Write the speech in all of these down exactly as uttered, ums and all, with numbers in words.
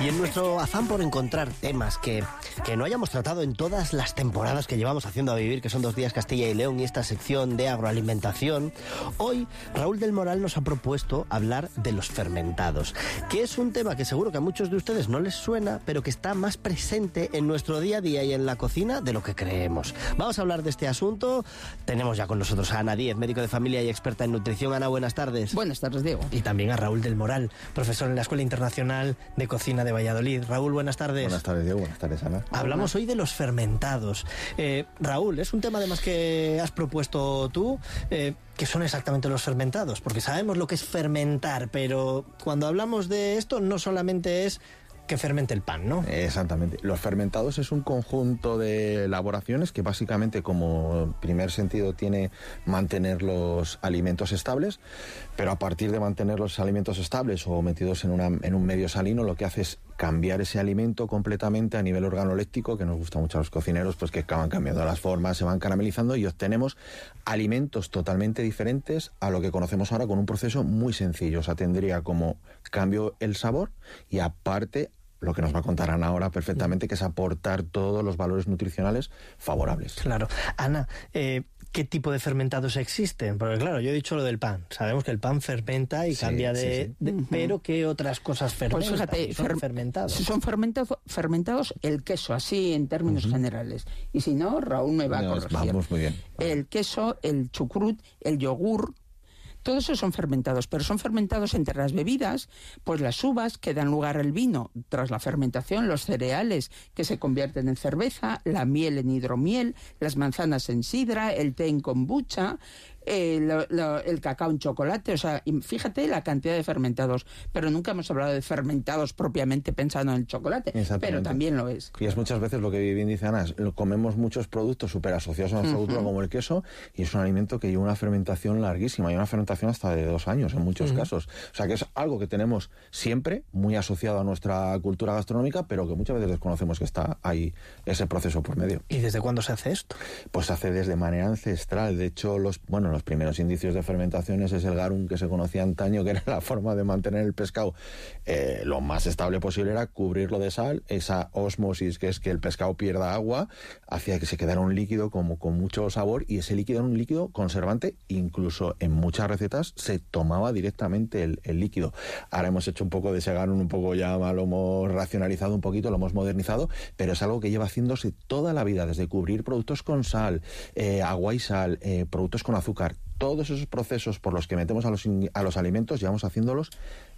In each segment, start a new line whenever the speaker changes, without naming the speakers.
Y en nuestro afán por encontrar temas que, que no hayamos tratado en todas las temporadas que llevamos haciendo a vivir, que son Dos Días Castilla y León y esta sección de agroalimentación, hoy Raúl del Moral nos ha propuesto hablar de los fermentados, que es un tema que seguro que a muchos de ustedes no les suena, pero que está más presente en nuestro día a día y en la cocina de lo que creemos. Vamos a hablar de este asunto. Tenemos ya con nosotros a Ana Díez, médico de familia y experta en nutrición. Ana, buenas tardes.
Buenas tardes, Diego.
Y también a Raúl del Moral, profesor en la Escuela Internacional de Cocina de Valladolid. Raúl, buenas tardes.
Buenas tardes, Diego. Buenas tardes, Ana.
Hablamos hoy de los fermentados. Eh, Raúl, es un tema además que has propuesto tú. Eh, ¿Qué son exactamente los fermentados? Porque sabemos lo que es fermentar, pero cuando hablamos de esto no solamente es que fermente el pan, ¿no?
Exactamente. Los fermentados es un conjunto de elaboraciones que básicamente, como primer sentido, tiene mantener los alimentos estables, pero a partir de mantener los alimentos estables o metidos en, una, en un medio salino, lo que hace es cambiar ese alimento completamente a nivel organoléptico, que nos gusta mucho a los cocineros, pues que acaban cambiando las formas, se van caramelizando y obtenemos alimentos totalmente diferentes a lo que conocemos ahora con un proceso muy sencillo. O sea, tendría como cambio el sabor y aparte lo que nos va a contar Ana ahora perfectamente, que es aportar todos los valores nutricionales favorables.
Claro. Ana, eh, ¿qué tipo de fermentados existen? Porque claro, yo he dicho lo del pan. Sabemos que el pan fermenta y sí, cambia de... Sí, sí. de uh-huh. Pero ¿qué otras cosas fermentan?
Pues fíjate,
son
fer-
fermentados.
Son fermentados, fermentados el queso, así en términos uh-huh. generales. Y si no, Raúl me va no, a corregir.
Vamos muy bien.
El queso, el chucrut, el yogur... Todos esos son fermentados, pero son fermentados entre las bebidas, pues las uvas que dan lugar al vino tras la fermentación, los cereales que se convierten en cerveza, la miel en hidromiel, las manzanas en sidra, el té en kombucha, eh, lo, lo, el cacao en chocolate. O sea, fíjate la cantidad de fermentados, pero nunca hemos hablado de fermentados propiamente pensando en el chocolate, pero también lo es.
Y es muchas veces lo que bien dice Ana, comemos muchos productos súper asociados a nuestra uh-huh. cultura como el queso, y es un alimento que lleva una fermentación larguísima, y una fermentación hasta de dos años en muchos uh-huh. casos. O sea que es algo que tenemos siempre muy asociado a nuestra cultura gastronómica, pero que muchas veces desconocemos que está ahí ese proceso por medio.
¿Y desde cuándo se hace esto?
Pues se hace desde manera ancestral. De hecho, los bueno los primeros indicios de fermentaciones es el garum que se conocía antaño, que era la forma de mantener el pescado eh, lo más estable posible, era cubrirlo de sal. Esa ósmosis, que es que el pescado pierda agua, hacía que se quedara un líquido como con mucho sabor, y ese líquido era un líquido conservante. Incluso en muchas recetas se tomaba directamente el, el líquido. Ahora hemos hecho un poco de ese garum, un poco ya lo hemos racionalizado un poquito, lo hemos modernizado, pero es algo que lleva haciéndose toda la vida, desde cubrir productos con sal, eh, agua y sal, eh, productos con azúcar. Todos esos procesos por los que metemos a los, a los alimentos, llevamos haciéndolos,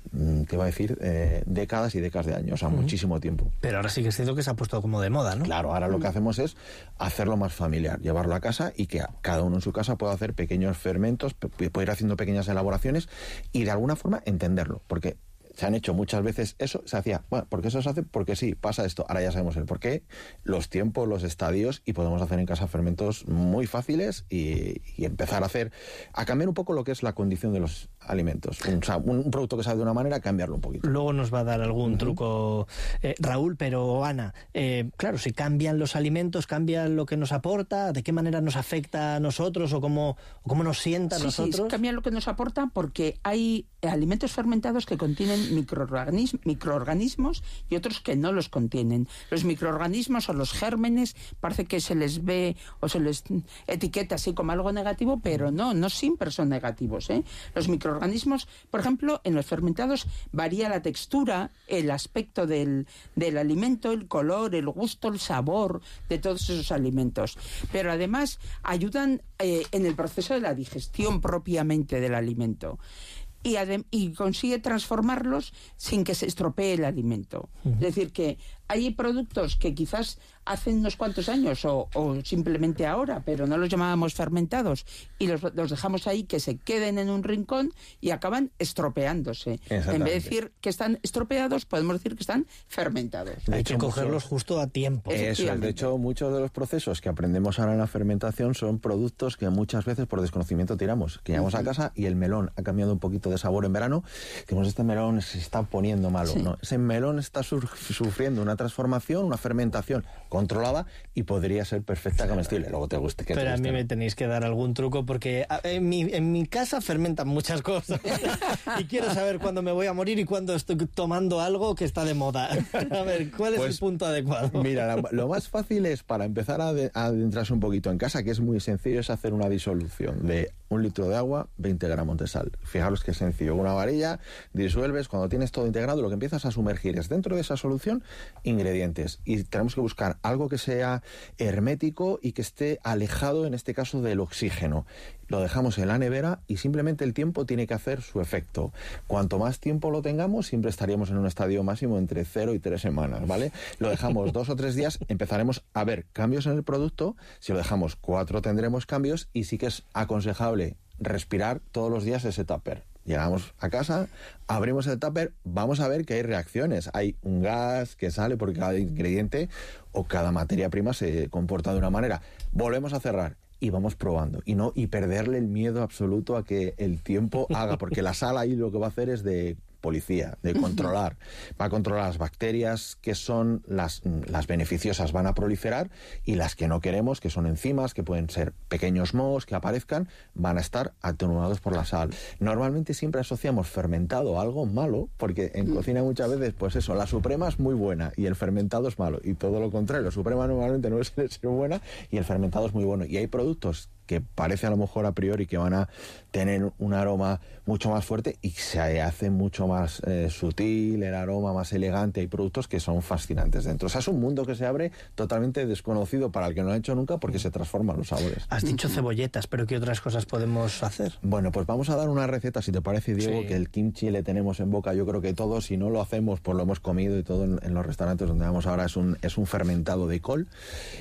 te va a decir, eh, décadas y décadas de años, o sea, uh-huh. muchísimo tiempo.
Pero ahora sí que es cierto que se ha puesto como de moda, ¿no?
Claro, ahora uh-huh. lo que hacemos es hacerlo más familiar, llevarlo a casa y que cada uno en su casa pueda hacer pequeños fermentos, puede ir haciendo pequeñas elaboraciones y de alguna forma entenderlo, porque se han hecho muchas veces eso, se hacía, bueno, ¿por qué eso se hace? Porque sí, pasa esto, ahora ya sabemos el por qué, los tiempos, los estadios, y podemos hacer en casa fermentos muy fáciles y, y empezar a hacer, a cambiar un poco lo que es la condición de los alimentos. Un, o sea, un, un producto que sabe de una manera, cambiarlo un poquito.
Luego nos va a dar algún uh-huh. truco eh, Raúl, pero Ana, eh, claro, si cambian los alimentos, cambian lo que nos aporta, ¿de qué manera nos afecta a nosotros o cómo, o cómo nos sienta a
sí,
nosotros?
Sí, cambian lo que nos aporta porque hay alimentos fermentados que contienen microorganismos, microorganismos y otros que no los contienen. Los microorganismos o los gérmenes parece que se les ve o se les etiqueta así como algo negativo, pero no, no siempre son negativos, ¿eh? Los microorganismos, por ejemplo, en los fermentados varía la textura, el aspecto del, del alimento, el color, el gusto, el sabor de todos esos alimentos. Pero además ayudan eh, en el proceso de la digestión propiamente del alimento. Y, adem- y consigue transformarlos sin que se estropee el alimento. Uh-huh. Es decir, que hay productos que quizás hace unos cuantos años o, o simplemente ahora, pero no los llamábamos fermentados y los, los dejamos ahí que se queden en un rincón y acaban estropeándose. En vez de decir que están estropeados, podemos decir que están fermentados.
Hay que cogerlos justo a tiempo.
Eso es. De hecho, muchos de los procesos que aprendemos ahora en la fermentación son productos que muchas veces por desconocimiento tiramos. Que llegamos uh-huh. a casa y el melón ha cambiado un poquito de sabor en verano. Decimos, este melón se está poniendo malo. Sí. ¿No? Ese melón está sur- sufriendo una transformación, una fermentación controlada y podría ser perfecta comestible. Luego te guste que
Pero
te
a
guste,
mí
¿no?
me tenéis que dar algún truco porque en mi, en mi casa fermentan muchas cosas y quiero saber cuándo me voy a morir y cuándo estoy tomando algo que está de moda. A ver, ¿cuál es
Pues,
el punto adecuado?
Mira, la- lo más fácil es, para empezar a, de- a adentrarse un poquito en casa, que es muy sencillo, es hacer una disolución de un litro de agua, veinte gramos de sal. Fijaros qué sencillo. Una varilla, disuelves, cuando tienes todo integrado, lo que empiezas a sumergir es dentro de esa solución ingredientes. Y tenemos que buscar algo que sea hermético y que esté alejado, en este caso, del oxígeno. Lo dejamos en la nevera y simplemente el tiempo tiene que hacer su efecto. Cuanto más tiempo lo tengamos, siempre estaríamos en un estadio máximo entre cero y tres semanas, ¿vale? Lo dejamos dos o tres días, empezaremos a ver cambios en el producto. Si lo dejamos cuatro, tendremos cambios, y sí que es aconsejable respirar todos los días ese tupper. Llegamos a casa, abrimos el tupper, vamos a ver que hay reacciones. Hay un gas que sale porque cada ingrediente o cada materia prima se comporta de una manera. Volvemos a cerrar y vamos probando. Y no y perderle el miedo absoluto a que el tiempo haga, porque la sal ahí lo que va a hacer es de policía, de controlar. Va a controlar las bacterias que son las, las beneficiosas, van a proliferar, y las que no queremos, que son enzimas, que pueden ser pequeños mohos que aparezcan, van a estar atenuados por la sal. Normalmente siempre asociamos fermentado a algo malo, porque en cocina muchas veces, pues eso, la suprema es muy buena y el fermentado es malo, y todo lo contrario, la suprema normalmente no suele ser buena y el fermentado es muy bueno. Y hay productos que parece a lo mejor a priori que van a tener un aroma mucho más fuerte y se hace mucho más eh, sutil, el aroma más elegante. Hay productos que son fascinantes dentro. O sea, es un mundo que se abre totalmente desconocido para el que no lo ha hecho nunca, porque se transforman los sabores.
Has dicho cebolletas, pero ¿qué otras cosas podemos hacer?
Bueno, pues vamos a dar una receta, si te parece, Diego,
Sí.
que el kimchi le tenemos en boca, yo creo que todos, si no lo hacemos, pues lo hemos comido, y todo en, en los restaurantes donde vamos ahora es un, es un fermentado de col,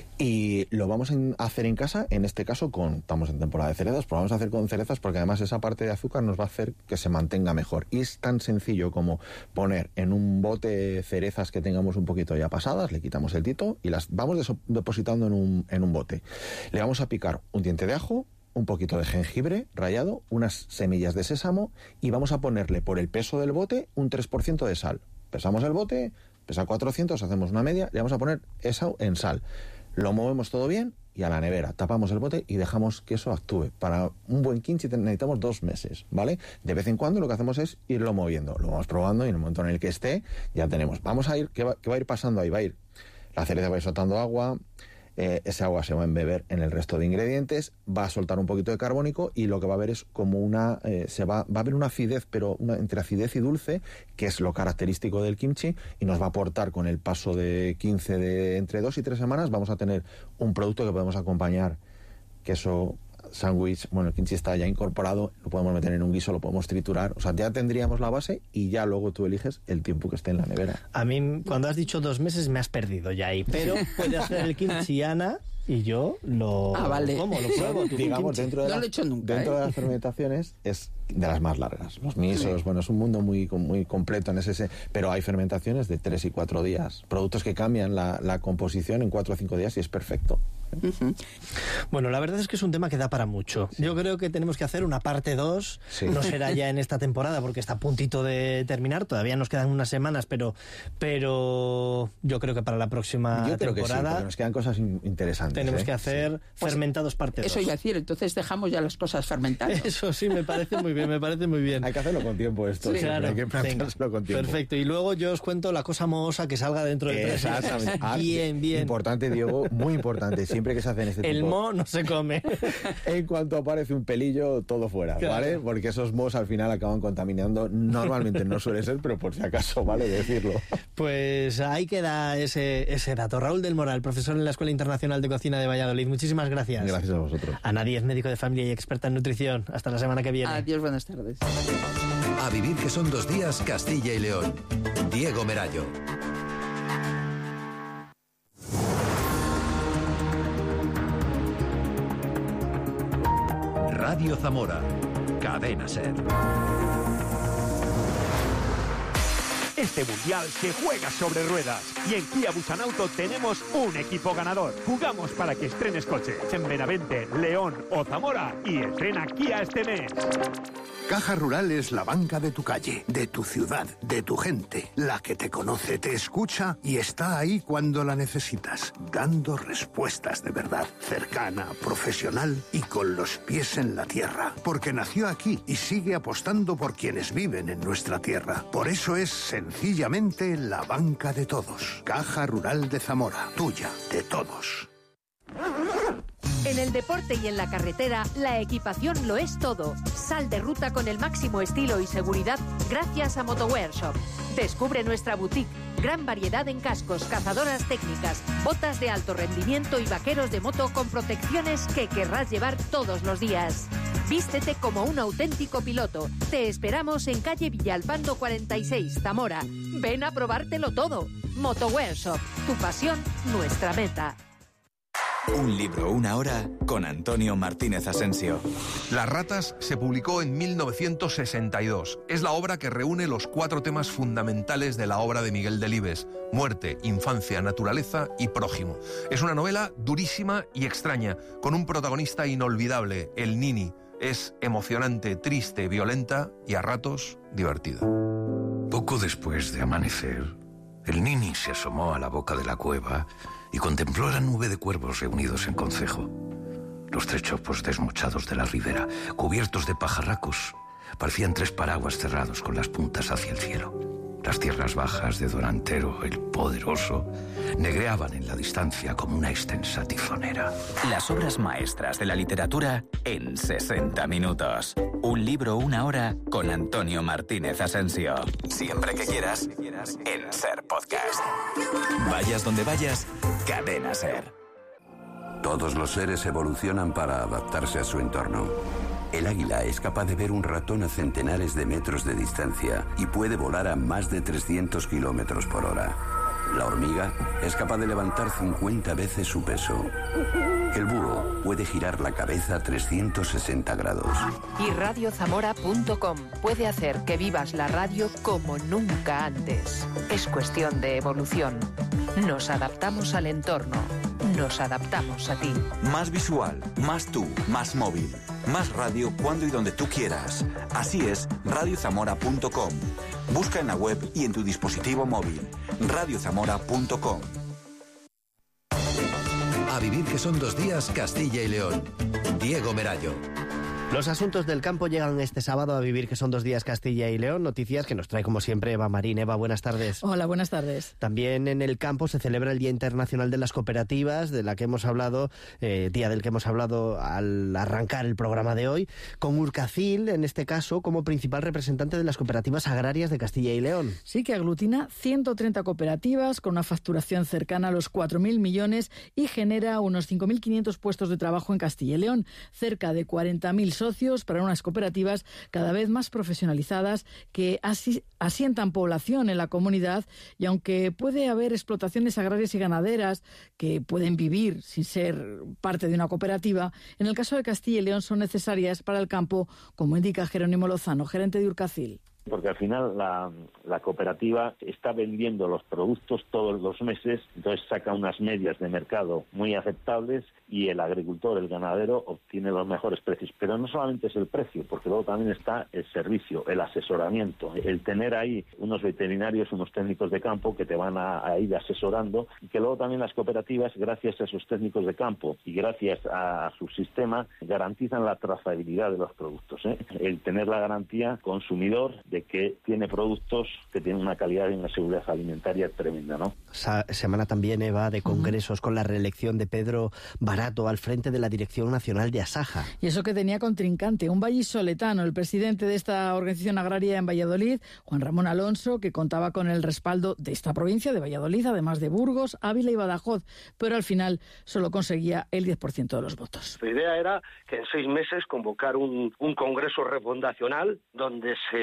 y lo vamos a hacer en casa, en este caso con, estamos en temporada de cerezas, pero vamos a hacer con cerezas porque además esa parte de azúcar nos va a hacer que se mantenga mejor. Y es tan sencillo como poner en un bote cerezas que tengamos un poquito ya pasadas, le quitamos el tito y las vamos deso- depositando en un, en un bote. Le vamos a picar un diente de ajo, un poquito de jengibre rallado, unas semillas de sésamo, y vamos a ponerle por el peso del bote un tres por ciento de sal. Pesamos el bote, pesa cuatrocientos, hacemos una media, le vamos a poner eso en sal. Lo movemos todo bien y a la nevera. Tapamos el bote y dejamos que eso actúe. Para un buen kimchi necesitamos dos meses, ¿vale? De vez en cuando lo que hacemos es irlo moviendo. Lo vamos probando y en el momento en el que esté ya tenemos. Vamos a ir, ¿qué va, qué va a ir pasando ahí? Va a ir, la cereza va a ir soltando agua, eh, ese agua se va a embeber en el resto de ingredientes, va a soltar un poquito de carbónico y lo que va a haber es como una, eh, se va, va a haber una acidez, pero una, entre acidez y dulce, que es lo característico del kimchi, y nos va a aportar con el paso de quince, de entre dos y tres semanas, vamos a tener un producto que podemos acompañar, queso, sándwich. Bueno, el kimchi está ya incorporado, lo podemos meter en un guiso, lo podemos triturar, o sea, ya tendríamos la base y ya luego tú eliges el tiempo que esté en la nevera.
A mí, cuando has dicho dos meses, me has perdido ya ahí. Pero puede hacer el kimchi Ana y yo lo
Ah, vale.
¿cómo? Lo pruebo. tu
Digamos,
kimchi.
dentro de,
No
las-
lo he hecho nunca,
dentro
¿eh?
de las fermentaciones es de las más largas. Los misos, bueno, es un mundo muy, muy completo en ese, ese- pero hay fermentaciones de tres y cuatro días. Productos que cambian la, la composición en cuatro o cinco días y es perfecto.
Bueno, la verdad es que es un tema que da para mucho. Yo creo que tenemos que hacer una parte dos.
Sí.
No será ya en esta temporada porque está a puntito de terminar. Todavía nos quedan unas semanas, pero, pero yo creo que para la próxima
Yo creo que sí,
temporada
porque nos quedan cosas in- interesantes.
tenemos
¿eh?
que hacer
Pues
fermentados parte dos.
Eso iba a decir, entonces dejamos ya las cosas fermentadas.
Eso sí, me parece muy bien, me parece muy bien.
Hay que hacerlo con tiempo esto.
Sí,
siempre,
claro.
hay que
Venga,
planteárselo con tiempo.
perfecto. Y luego yo os cuento la cosa mohosa que salga dentro del tres meses.
Exactamente. Ah,
Bien, bien.
Importante, Diego, muy importante. Siempre que se hacen este
El
tipo...
mo no se come.
En cuanto aparece un pelillo, todo fuera,
Claro.
¿vale? Porque esos mohos al final acaban contaminando. Normalmente no suele ser, pero por si acaso, ¿vale? Decirlo.
Pues ahí queda ese, ese dato. Raúl del Moral, profesor en la Escuela Internacional de Cocina de Valladolid. Muchísimas gracias.
Gracias a vosotros.
Ana Díez, médico de familia y experta en nutrición. Hasta la semana que viene.
Adiós, buenas tardes.
A vivir que son dos días, Castilla y León. Diego Merayo. Radio Zamora. Cadena Ser.
Este mundial se juega sobre ruedas. Y en Kia Busanauto tenemos un equipo ganador. Jugamos para que estrenes coches en Benavente, León o Zamora y estrena Kia este mes.
Caja Rural es la banca de tu calle, de tu ciudad, de tu gente. La que te conoce, te escucha y está ahí cuando la necesitas. Dando respuestas de verdad, cercana, profesional y con los pies en la tierra. Porque nació aquí y sigue apostando por quienes viven en nuestra tierra. Por eso es sencillamente la banca de todos. Caja Rural de Zamora, tuya, de todos.
En el deporte y en la carretera, la equipación lo es todo. Sal de ruta con el máximo estilo y seguridad gracias a Motowear Shop. Descubre nuestra boutique, gran variedad en cascos, cazadoras técnicas, botas de alto rendimiento y vaqueros de moto con protecciones que querrás llevar todos los días. Vístete como un auténtico piloto. Te esperamos en calle Villalpando cuarenta y seis, Zamora. Ven a probártelo todo. Motowear Shop, tu pasión, nuestra meta.
Un libro, una hora, con Antonio Martínez Asensio.
Las ratas se publicó en mil novecientos sesenta y dos. Es la obra que reúne los cuatro temas fundamentales de la obra de Miguel Delibes: muerte, infancia, naturaleza y prójimo. Es una novela durísima y extraña, con un protagonista inolvidable, el Nini. Es emocionante, triste, violenta y a ratos divertida.
Poco después de amanecer, el Nini se asomó a la boca de la cueva y contempló la nube de cuervos reunidos en concejo. Los tres chopos desmochados de la ribera, cubiertos de pajarracos, parecían tres paraguas cerrados con las puntas hacia el cielo. Las tierras bajas de Don Antero, el poderoso, negreaban en la distancia como una extensa tifonera.
Las obras maestras de la literatura en sesenta minutos. Un libro, una hora, con Antonio Martínez Asensio. Siempre que quieras, en Ser Podcast. Vayas donde vayas, Cadena Ser.
Todos los seres evolucionan para adaptarse a su entorno. El águila es capaz de ver un ratón a centenares de metros de distancia y puede volar a más de trescientos kilómetros por hora. La hormiga es capaz de levantar cincuenta veces su peso. El búho puede girar la cabeza a trescientos sesenta grados.
Y radio zamora punto com puede hacer que vivas la radio como nunca antes. Es cuestión de evolución. Nos adaptamos al entorno. Nos adaptamos a ti.
Más visual, más tú, más móvil. Más radio cuando y donde tú quieras. Así es, radio zamora punto com. Busca en la web y en tu dispositivo móvil. radio zamora punto com.
A vivir que son dos días, Castilla y León. Diego Merayo.
Los asuntos del campo llegan este sábado a Vivir que son dos días, Castilla y León. Noticias que nos trae como siempre Eva Marín. Eva, buenas tardes.
Hola, buenas tardes.
También en el campo se celebra el Día Internacional de las Cooperativas, de la que hemos hablado, eh, día del que hemos hablado al arrancar el programa de hoy, con Urcacil, en este caso, como principal representante de las cooperativas agrarias de Castilla y León.
Sí, que aglutina ciento treinta cooperativas con una facturación cercana a los cuatro mil millones y genera unos cinco mil quinientos puestos de trabajo en Castilla y León, cerca de cuarenta mil socios para unas cooperativas cada vez más profesionalizadas que asi- asientan población en la comunidad, y aunque puede haber explotaciones agrarias y ganaderas que pueden vivir sin ser parte de una cooperativa, en el caso de Castilla y León son necesarias para el campo, como indica Jerónimo Lozano, gerente de Urcacil.
Porque al final la, la cooperativa está vendiendo los productos todos los meses, entonces saca unas medias de mercado muy aceptables y el agricultor, el ganadero, obtiene los mejores precios. Pero no solamente es el precio, porque luego también está el servicio, el asesoramiento, el tener ahí unos veterinarios, unos técnicos de campo que te van a, a ir asesorando, y que luego también las cooperativas, gracias a esos técnicos de campo y gracias a, a su sistema, garantizan la trazabilidad de los productos, ¿eh? El tener la garantía consumidor de que tiene productos que tienen una calidad y una seguridad alimentaria tremenda, ¿no?
Esa semana también, Eva, de congresos con la reelección de Pedro Barato al frente de la Dirección Nacional de Asaja.
Y eso que tenía contrincante, un vallisoletano, el presidente de esta organización agraria en Valladolid, Juan Ramón Alonso, que contaba con el respaldo de esta provincia, de Valladolid, además de Burgos, Ávila y Badajoz, pero al final solo conseguía el diez por ciento de los votos.
La idea era que en seis meses convocar un, un congreso refundacional donde se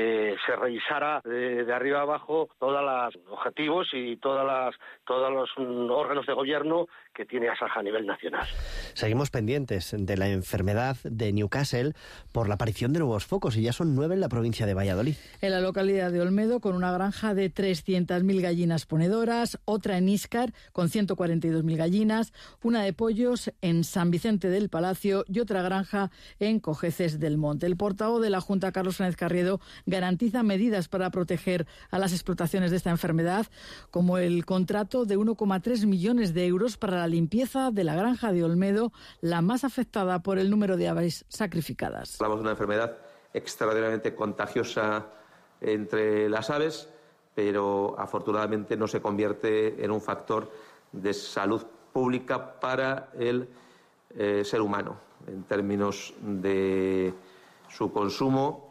se revisara de, de arriba a abajo todos los objetivos y todas las, todos los órganos de gobierno que tiene Asaja a nivel nacional.
Seguimos pendientes de la enfermedad de Newcastle por la aparición de nuevos focos, y ya son nueve en la provincia de Valladolid.
En la localidad de Olmedo, con una granja de trescientas mil gallinas ponedoras, otra en Íscar con ciento cuarenta y dos mil gallinas, una de pollos en San Vicente del Palacio y otra granja en Cojeces del Monte. El portavoz de la Junta, Carlos Fernández Carriedo, garantiza medidas para proteger a las explotaciones de esta enfermedad, como el contrato de uno coma tres millones de euros para la limpieza de la granja de Olmedo, la más afectada por el número de aves sacrificadas.
Hablamos de una enfermedad extraordinariamente contagiosa entre las aves, pero afortunadamente no se convierte en un factor de salud pública para el eh, ser humano, en términos de su consumo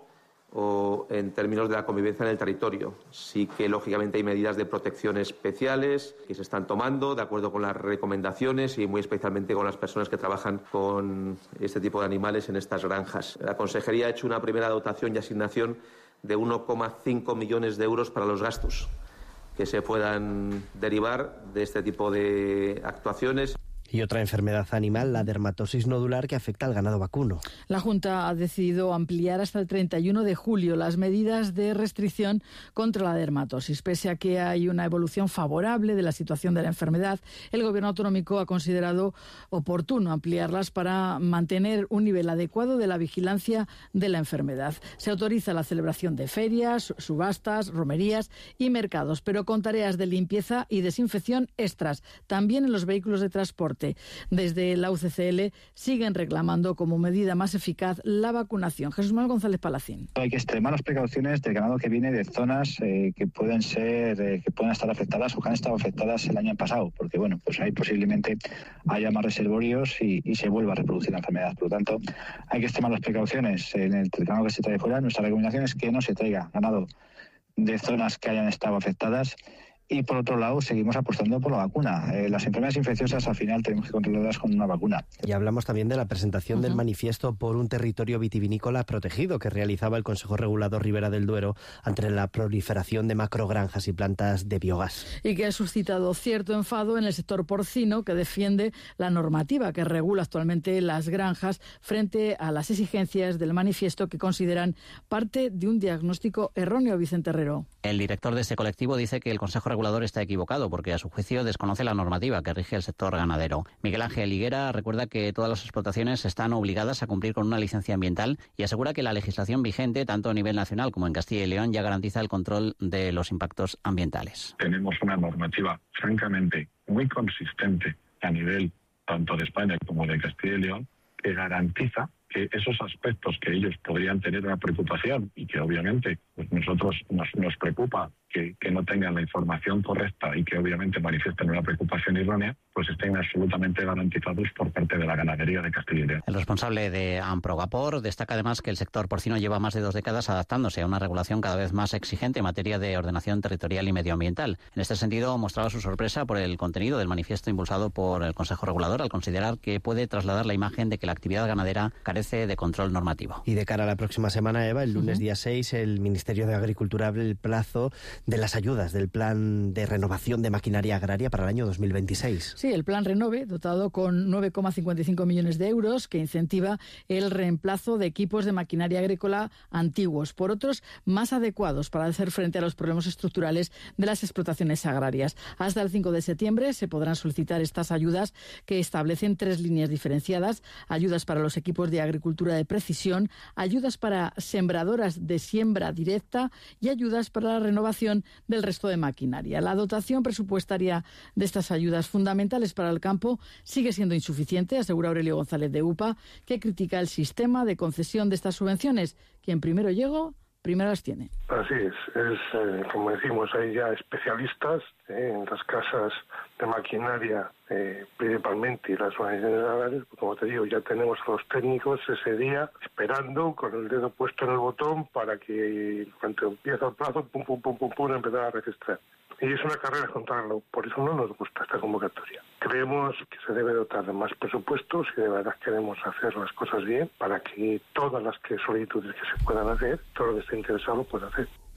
o en términos de la convivencia en el territorio. Sí que, lógicamente, hay medidas de protección especiales que se están tomando de acuerdo con las recomendaciones y muy especialmente con las personas que trabajan con este tipo de animales en estas granjas. La Consejería ha hecho una primera dotación y asignación de uno coma cinco millones de euros para los gastos que se puedan derivar de este tipo de actuaciones.
Y otra enfermedad animal, la dermatosis nodular, que afecta al ganado vacuno.
La Junta ha decidido ampliar hasta el treinta y uno de julio las medidas de restricción contra la dermatosis. Pese a que hay una evolución favorable de la situación de la enfermedad, el Gobierno autonómico ha considerado oportuno ampliarlas para mantener un nivel adecuado de la vigilancia de la enfermedad. Se autoriza la celebración de ferias, subastas, romerías y mercados, pero con tareas de limpieza y desinfección extras, también en los vehículos de transporte. Desde la U C C L siguen reclamando como medida más eficaz la vacunación. Jesús Manuel González Palacín.
Hay que extremar las precauciones del ganado que viene de zonas eh, que pueden ser, eh, que pueden estar afectadas o que han estado afectadas el año pasado, porque bueno, pues ahí posiblemente haya más reservorios y, y se vuelva a reproducir la enfermedad. Por lo tanto, hay que extremar las precauciones en el ganado que se trae fuera. Nuestra recomendación es que no se traiga ganado de zonas que hayan estado afectadas. Y por otro lado, seguimos apostando por la vacuna. Eh, las enfermedades infecciosas al final tenemos que controlarlas con una vacuna.
Y hablamos también de la presentación uh-huh. del manifiesto por un territorio vitivinícola protegido que realizaba el Consejo Regulador Ribera del Duero ante la proliferación de macrogranjas y plantas de biogás.
Y que ha suscitado cierto enfado en el sector porcino, que defiende la normativa que regula actualmente las granjas frente a las exigencias del manifiesto, que consideran parte de un diagnóstico erróneo. Vicente Herrero.
El director de este colectivo dice que el Consejo Regulador está equivocado porque, a su juicio, desconoce la normativa que rige el sector ganadero. Miguel Ángel Higuera recuerda que todas las explotaciones están obligadas a cumplir con una licencia ambiental y asegura que la legislación vigente, tanto a nivel nacional como en Castilla y León, ya garantiza el control de los impactos ambientales.
Tenemos una normativa, francamente, muy consistente a nivel tanto de España como de Castilla y León, que garantiza que esos aspectos que ellos podrían tener una preocupación y que obviamente pues nosotros nos, nos preocupa que, que no tengan la información correcta y que obviamente manifiesten una preocupación errónea, pues estén absolutamente garantizados por parte de la ganadería de Castilla y León.
El responsable de Amprogapor destaca además que el sector porcino lleva más de dos décadas adaptándose a una regulación cada vez más exigente en materia de ordenación territorial y medioambiental. En este sentido, mostraba su sorpresa por el contenido del manifiesto impulsado por el Consejo Regulador, al considerar que puede trasladar la imagen de que la actividad ganadera carece de control normativo.
Y de cara a la próxima semana, Eva, el lunes uh-huh. día seis, el Ministerio de Agricultura abre el plazo de las ayudas del Plan de Renovación de Maquinaria Agraria para el año dos mil veintiséis.
Sí, el Plan Renove, dotado con nueve coma cincuenta y cinco millones de euros, que incentiva el reemplazo de equipos de maquinaria agrícola antiguos por otros más adecuados para hacer frente a los problemas estructurales de las explotaciones agrarias. Hasta el cinco de septiembre se podrán solicitar estas ayudas, que establecen tres líneas diferenciadas: ayudas para los equipos de agricultura de precisión, ayudas para sembradoras de siembra directa y ayudas para la renovación del resto de maquinaria. La dotación presupuestaria de estas ayudas fundamentales para el campo sigue siendo insuficiente, asegura Aurelio González de U P A, que critica el sistema de concesión de estas subvenciones. Quien primero llegó, primero las tiene.
Así es, es eh, como decimos, hay ya especialistas eh, en las casas de maquinaria, eh, principalmente, y las organizaciones agrarias. Como te digo, ya tenemos a los técnicos ese día esperando con el dedo puesto en el botón para que cuando empieza el plazo, pum, pum, pum, pum, pum, empezar a registrar. Y es una carrera contarlo, por eso no nos gusta esta convocatoria. Creemos que se debe dotar de más presupuestos y de verdad queremos hacer las cosas bien para que todas las que solicitudes que se puedan hacer, todo lo que esté interesado pueda hacer.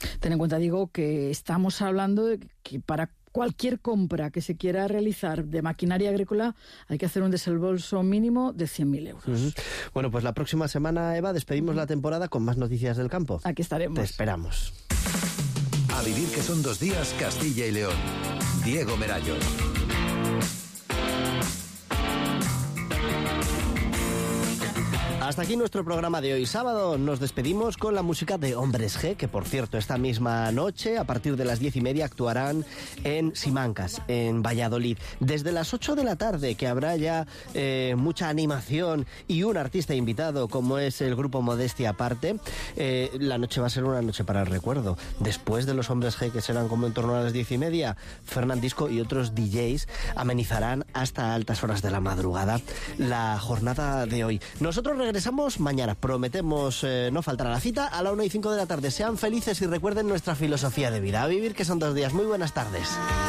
Ten en cuenta, digo, que estamos hablando de que para cualquier compra que se quiera realizar de maquinaria agrícola hay que hacer un desembolso mínimo de cien mil euros.
Uh-huh. Bueno, pues la próxima semana, Eva, despedimos uh-huh. la temporada con más noticias del campo.
Aquí estaremos.
Te esperamos.
A vivir que son dos días, Castilla y León. Diego Merallo.
Hasta aquí nuestro programa de hoy sábado. Nos despedimos con la música de Hombres G, que por cierto esta misma noche a partir de las diez y media actuarán en Simancas, en Valladolid. Desde las ocho de la tarde, que habrá ya eh, mucha animación y un artista invitado como es el grupo Modestia Aparte, eh, la noche va a ser una noche para el recuerdo. Después de los Hombres G, que serán como en torno a las diez y media, Fernandisco y otros D Js amenizarán hasta altas horas de la madrugada la jornada de hoy. Nosotros regresamos Regresamos mañana, prometemos eh, no faltar a la cita a la una y cinco de la tarde. Sean felices y recuerden nuestra filosofía de vida. A vivir que son dos días. Muy buenas tardes.